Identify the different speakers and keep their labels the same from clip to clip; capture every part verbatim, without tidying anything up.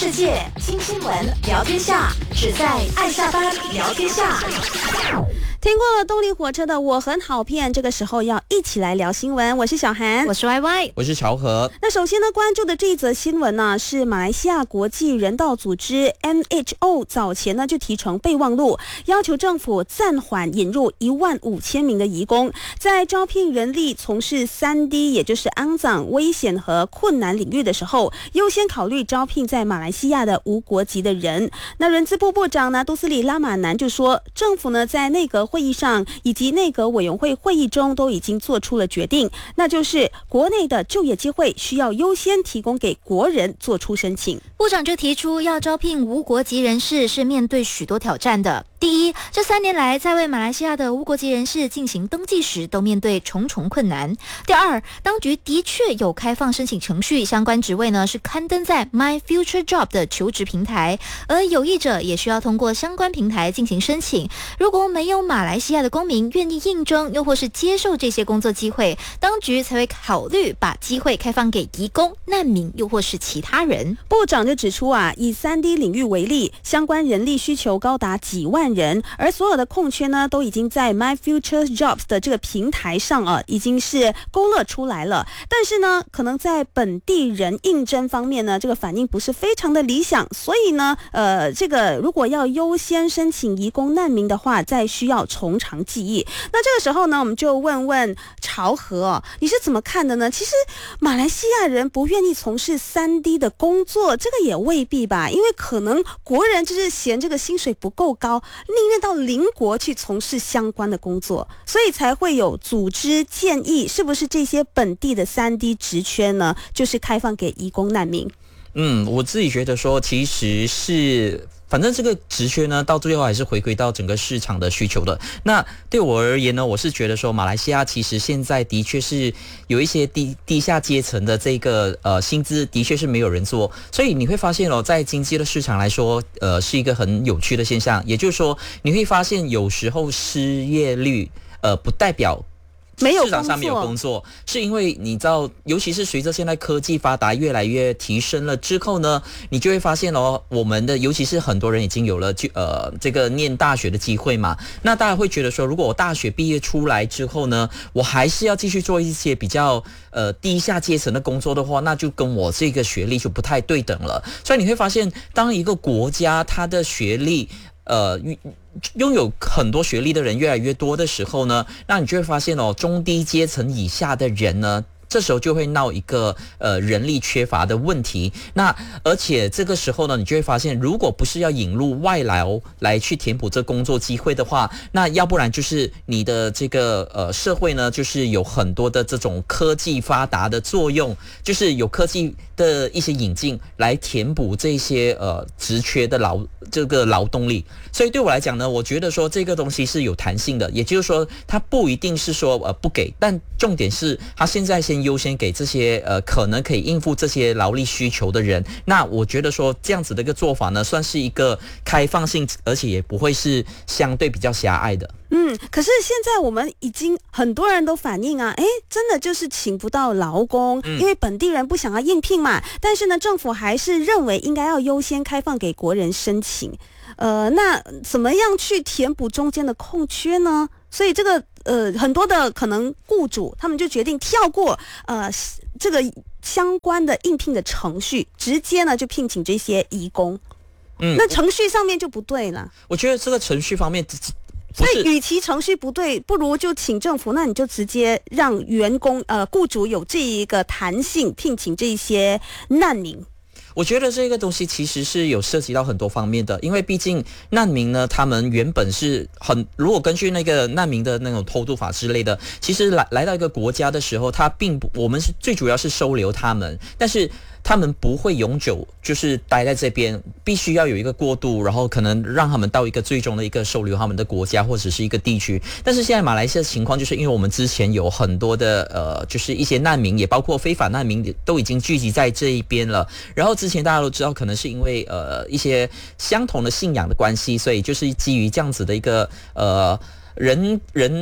Speaker 1: 世界，听新闻，聊天下，只在爱下班聊天下。听过了动力火车的我很好骗，这个时候要一起来聊新闻。我是小韩，
Speaker 2: 我是 Y Y，
Speaker 3: 我是乔和。
Speaker 1: 那首先呢，关注的这一则新闻呢，是马来西亚国际人道组织 M H O 早前呢就提成备忘录，要求政府暂缓引入一万五千名的移工，在招聘人力从事 三 D 也就是肮脏、危险和困难领域的时候，优先考虑招聘在马来西亚的无国籍的人。那人资部部长呢杜斯里拉马南就说，政府呢在内阁会议上以及内阁委员会会议中都已经做出了决定，那就是国内的就业机会需要优先提供给国人做出申请。
Speaker 2: 部长就提出，要招聘无国籍人士是面对许多挑战的。第一，这三年来在为马来西亚的无国籍人士进行登记时都面对重重困难。第二，当局的确有开放申请程序，相关职位呢是刊登在 My Future Job 的求职平台，而有意者也需要通过相关平台进行申请。如果没有马来西亚的公民愿意应征，又或是接受这些工作机会，当局才会考虑把机会开放给移工、难民，又或是其他人。
Speaker 1: 部长就指出啊，以 三 D 领域为例，相关人力需求高达几万人，而所有的空缺呢，都已经在 My Future Jobs 的这个平台上啊，已经是勾勒出来了。但是呢，可能在本地人应征方面呢，这个反应不是非常的理想，所以呢，呃，这个如果要优先申请移工难民的话，再需要从长计议。那这个时候呢，我们就问问朝和哦，你是怎么看的呢？其实马来西亚人不愿意从事 三 D 的工作，这个也未必吧，因为可能国人就是嫌这个薪水不够高，宁愿到邻国去从事相关的工作，所以才会有组织建议，是不是这些本地的 三 D 职缺呢，就是开放给移工难民？
Speaker 3: 嗯，我自己觉得说，其实是。反正这个职缺呢，到最后还是回归到整个市场的需求的。那对我而言呢，我是觉得说，马来西亚其实现在的确是有一些低低下阶层的这个呃薪资的确是没有人做，所以你会发现哦，在经济的市场来说，呃，是一个很有趣的现象。也就是说，你会发现有时候失业率呃不代表。
Speaker 1: 没有
Speaker 3: 市场上没有工作，是因为你知道，尤其是随着现在科技发达越来越提升了之后呢，你就会发现哦，我们的尤其是很多人已经有了就呃这个念大学的机会嘛，那大家会觉得说，如果我大学毕业出来之后呢，我还是要继续做一些比较呃低下阶层的工作的话，那就跟我这个学历就不太对等了。所以你会发现，当一个国家它的学历呃拥有很多学历的人越来越多的时候呢，那你就会发现哦，中低阶层以下的人呢，这时候就会闹一个呃人力缺乏的问题。那而且这个时候呢，你就会发现，如果不是要引入外劳来去填补这工作机会的话，那要不然就是你的这个呃社会呢，就是有很多的这种科技发达的作用，就是有科技的一些引进来填补这些呃职缺的劳这个劳动力。所以对我来讲呢，我觉得说这个东西是有弹性的，也就是说它不一定是说呃不给，但重点是它现在先优先给这些呃可能可以应付这些劳力需求的人。那我觉得说这样子的一个做法呢，算是一个开放性，而且也不会是相对比较狭隘的。
Speaker 1: 嗯，可是现在我们已经很多人都反映啊，诶，真的就是请不到劳工，嗯、因为本地人不想要应聘嘛。但是呢，政府还是认为应该要优先开放给国人申请。呃，那怎么样去填补中间的空缺呢？所以这个呃，很多的可能雇主他们就决定跳过呃这个相关的应聘的程序，直接呢就聘请这些移工。嗯，那程序上面就不对了。
Speaker 3: 我觉得这个程序方面。
Speaker 1: 所以，与其程序不对，不如就请政府，那你就直接让员工、呃，雇主有这一个弹性，聘请这些难民。
Speaker 3: 我觉得这个东西其实是有涉及到很多方面的，因为毕竟难民呢，他们原本是很，如果根据那个难民的那种偷渡法之类的，其实来来到一个国家的时候，他并不，我们是最主要是收留他们，但是他们不会永久就是待在这边，必须要有一个过渡，然后可能让他们到一个最终的一个收留他们的国家或者是一个地区。但是现在马来西亚的情况就是，因为我们之前有很多的呃，就是一些难民，也包括非法难民都已经聚集在这一边了。然后之前大家都知道，可能是因为呃一些相同的信仰的关系，所以就是基于这样子的一个呃人人。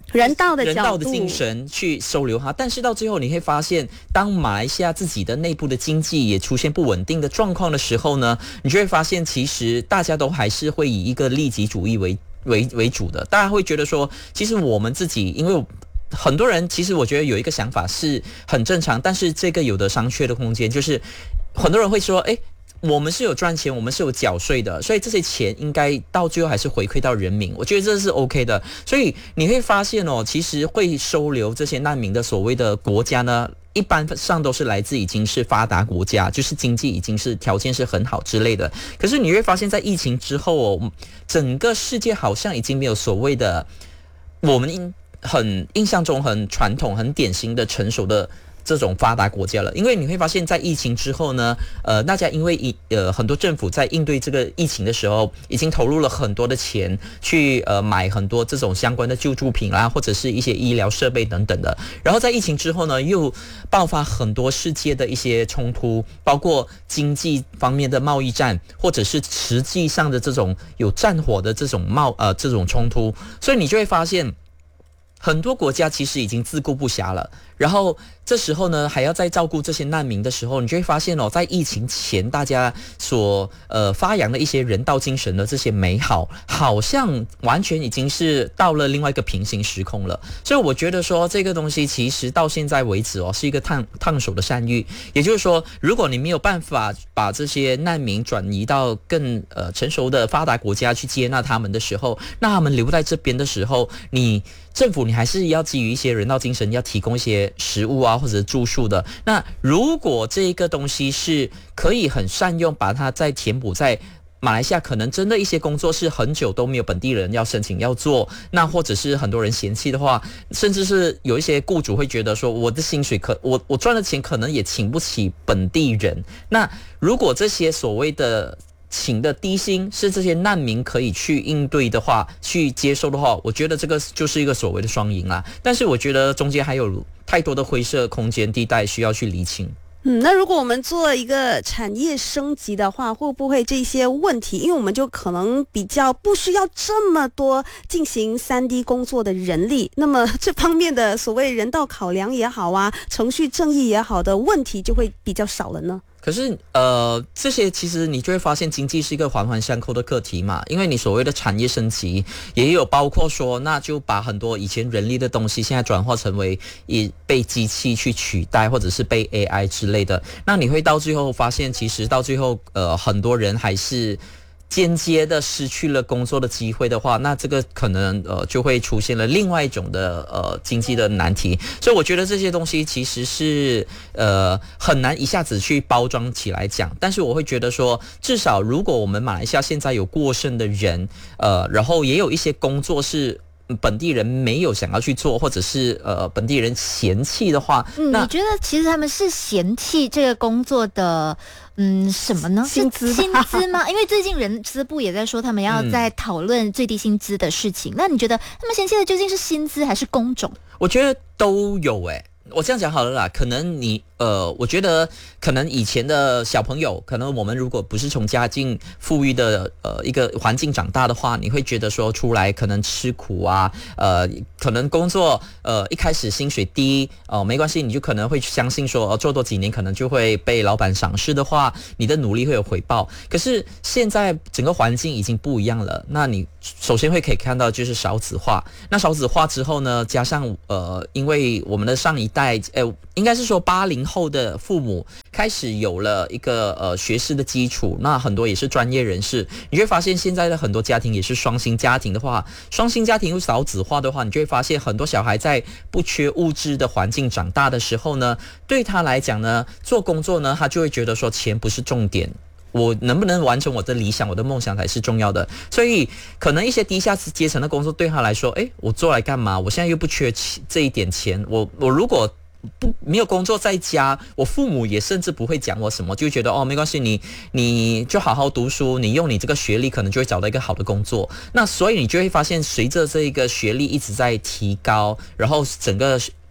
Speaker 1: 人道的角度
Speaker 3: 人道的精神去收留他，但是到最后你会发现，当马来西亚自己的内部的经济也出现不稳定的状况的时候呢，你就会发现，其实大家都还是会以一个利己主义为为为主的。大家会觉得说，其实我们自己，因为很多人其实我觉得有一个想法是很正常，但是这个有的商榷的空间，就是很多人会说，诶，我们是有赚钱，我们是有缴税的，所以这些钱应该到最后还是回馈到人民，我觉得这是 OK 的。所以你会发现哦，其实会收留这些难民的所谓的国家呢，一般上都是来自已经是发达国家，就是经济已经是条件是很好之类的。可是你会发现在疫情之后哦，整个世界好像已经没有所谓的我们很印象中很传统很典型的成熟的这种发达国家了。因为你会发现在疫情之后呢，呃，大家因为呃很多政府在应对这个疫情的时候，已经投入了很多的钱去呃买很多这种相关的救助品啦，或者是一些医疗设备等等的。然后在疫情之后呢，又爆发很多世界的一些冲突，包括经济方面的贸易战，或者是实际上的这种有战火的这种贸呃这种冲突。所以你就会发现，很多国家其实已经自顾不暇了，然后这时候呢还要再照顾这些难民的时候，你就会发现哦，在疫情前大家所呃发扬的一些人道精神的这些美好，好像完全已经是到了另外一个平行时空了。所以我觉得说这个东西其实到现在为止哦，是一个烫烫手的山芋。也就是说，如果你没有办法把这些难民转移到更呃成熟的发达国家去接纳他们的时候，那他们留在这边的时候，你政府你还是要基于一些人道精神，要提供一些食物啊或者住宿的。那如果这个东西是可以很善用，把它再填补在马来西亚，可能真的一些工作是很久都没有本地人要申请要做，那或者是很多人嫌弃的话，甚至是有一些雇主会觉得说，我的薪水可我我赚的钱可能也请不起本地人。那如果这些所谓的请的低薪是这些难民可以去应对的话，去接受的话，我觉得这个就是一个所谓的双赢啦。但是我觉得中间还有太多的灰色空间地带需要去厘清。
Speaker 1: 嗯，那如果我们做一个产业升级的话，会不会这些问题，因为我们就可能比较不需要这么多进行 三 D 工作的人力，那么这方面的所谓人道考量也好啊，程序正义也好的问题就会比较少了呢？
Speaker 3: 可是呃，这些其实你就会发现经济是一个环环相扣的课题嘛，因为你所谓的产业升级也有包括说，那就把很多以前人力的东西现在转化成为以被机器去取代，或者是被 A I 之类的。那你会到最后发现，其实到最后呃很多人还是间接的失去了工作的机会的话，那这个可能呃就会出现了另外一种的呃经济的难题。所以我觉得这些东西其实是呃很难一下子去包装起来讲，但是我会觉得说，至少如果我们马来西亚现在有过剩的人，呃，然后也有一些工作是本地人没有想要去做，或者是呃本地人嫌弃的话，
Speaker 2: 嗯，
Speaker 3: 那
Speaker 2: 你觉得其实他们是嫌弃这个工作的？嗯，什么呢？
Speaker 1: 薪资
Speaker 2: 薪资吗？因为最近人资部也在说他们要在讨论最低薪资的事情。嗯、那你觉得他们嫌弃的究竟是薪资还是工种？
Speaker 3: 我觉得都有诶、欸。我这样讲好了啦，可能你呃，我觉得可能以前的小朋友，可能我们如果不是从家境富裕的呃一个环境长大的话，你会觉得说出来可能吃苦啊，呃，可能工作呃一开始薪水低哦、呃、没关系，你就可能会相信说、呃、做多几年可能就会被老板赏识的话，你的努力会有回报。可是现在整个环境已经不一样了，那你首先会可以看到就是少子化，那少子化之后呢，加上呃，因为我们的上一代，呃，应该是说八零后的父母开始有了一个呃学识的基础，那很多也是专业人士，你会发现现在的很多家庭也是双薪家庭的话，双薪家庭又少子化的话，你就会发现很多小孩在不缺物质的环境长大的时候呢，对他来讲呢，做工作呢，他就会觉得说钱不是重点。我能不能完成我的理想，我的梦想才是重要的。所以可能一些低下阶层的工作对他来说，诶，我做来干嘛？我现在又不缺这一点钱，我我如果不没有工作在家，我父母也甚至不会讲我什么，就觉得哦没关系，你你就好好读书，你用你这个学历可能就会找到一个好的工作。那所以你就会发现，随着这个学历一直在提高，然后整个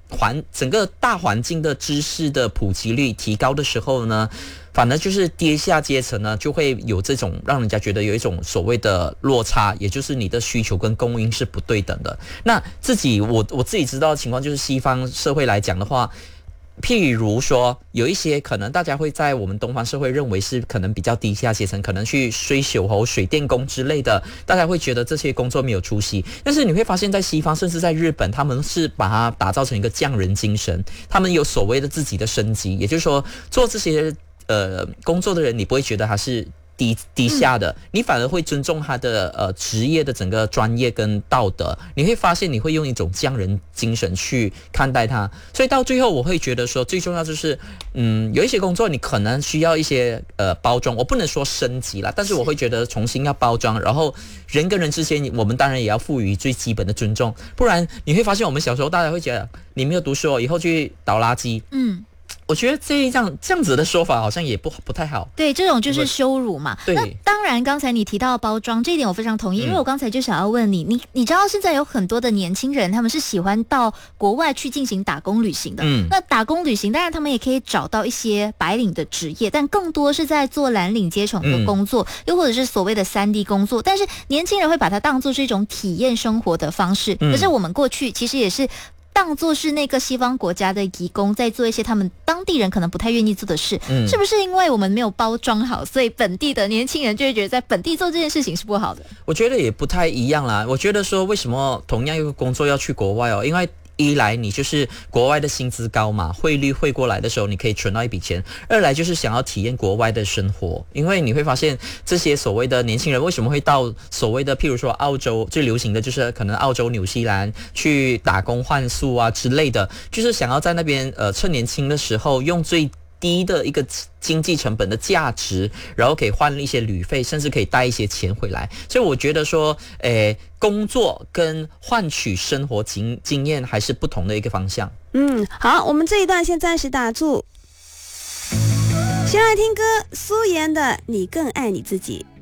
Speaker 3: 环整个大环境的知识的普及率提高的时候呢，反而就是跌下阶层呢，就会有这种让人家觉得有一种所谓的落差，也就是你的需求跟供应是不对等的。那自己我我自己知道的情况就是西方社会来讲的话，譬如说有一些可能大家会在我们东方社会认为是可能比较低下阶层，可能去水手喉、水电工之类的，大家会觉得这些工作没有出息。但是你会发现在西方甚至在日本，他们是把它打造成一个匠人精神，他们有所谓的自己的升级，也就是说做这些呃工作的人，你不会觉得他是低低下的，你反而会尊重他的呃职业的整个专业跟道德。你会发现你会用一种匠人精神去看待他，所以到最后我会觉得说，最重要就是嗯，有一些工作你可能需要一些呃包装，我不能说升级啦，但是我会觉得重新要包装，然后人跟人之间我们当然也要赋予最基本的尊重，不然你会发现我们小时候大家会觉得你没有读书以后去倒垃圾，嗯。我觉得这样这样子的说法好像也不不太好。
Speaker 2: 对，这种就是羞辱嘛。
Speaker 3: 对。
Speaker 2: 那当然，刚才你提到包装这一点，我非常同意，因为我刚才就想要问你，你你知道现在有很多的年轻人，他们是喜欢到国外去进行打工旅行的。嗯。那打工旅行，当然他们也可以找到一些白领的职业，但更多是在做蓝领阶层的工作，嗯、又或者是所谓的三 D 工作。但是年轻人会把它当作是一种体验生活的方式。嗯。可是我们过去其实也是当作是那个西方国家的移工，在做一些他们当地人可能不太愿意做的事，嗯、是不是因为我们没有包装好，所以本地的年轻人就会觉得在本地做这件事情是不好的？
Speaker 3: 我觉得也不太一样啦。我觉得说为什么同样一个工作要去国外哦？因为一来你就是国外的薪资高嘛，汇率汇过来的时候你可以存到一笔钱；二来就是想要体验国外的生活，因为你会发现这些所谓的年轻人为什么会到所谓的譬如说澳洲，最流行的就是可能澳洲、纽西兰去打工换宿啊之类的，就是想要在那边呃趁年轻的时候用最低的一个经济成本的价值，然后可以换一些旅费，甚至可以带一些钱回来。所以我觉得说，诶，工作跟换取生活经经验还是不同的一个方向。
Speaker 1: 嗯，好，我们这一段先暂时打住，先来听歌，苏妍的《你更爱你自己》。